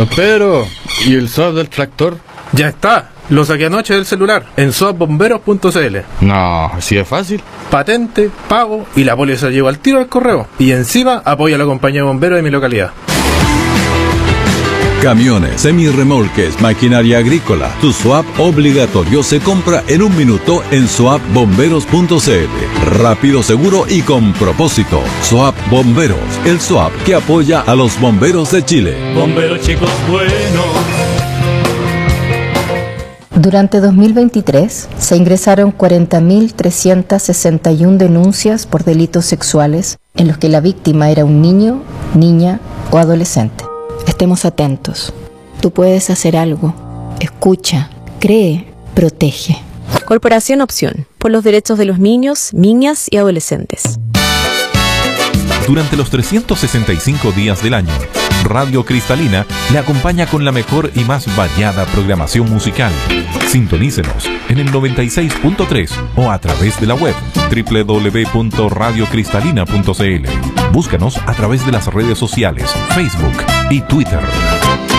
Don Pedro, ¿y el SOAT del tractor? Ya está, lo saqué anoche del celular, en soapbomberos.cl. No, así es fácil. Patente, pago y la póliza llegó al tiro al correo. Y encima apoya a la compañía de bomberos de mi localidad. Camiones, semirremolques, maquinaria agrícola. Tu SOAP obligatorio se compra en 1 minuto en soapbomberos.cl. Rápido, seguro y con propósito. SOAP Bomberos, el SOAP que apoya a los bomberos de Chile. Bomberos chicos buenos. Durante 2023 se ingresaron 40.361 denuncias por delitos sexuales en los que la víctima era un niño, niña o adolescente. Estemos atentos. Tú puedes hacer algo. Escucha, cree, protege. Corporación Opción, por los derechos de los niños, niñas y adolescentes. Durante los 365 días del año, Radio Cristalina le acompaña con la mejor y más variada programación musical. Sintonícenos en el 96.3 o a través de la web www.radiocristalina.cl. Búscanos a través de las redes sociales, Facebook y Twitter.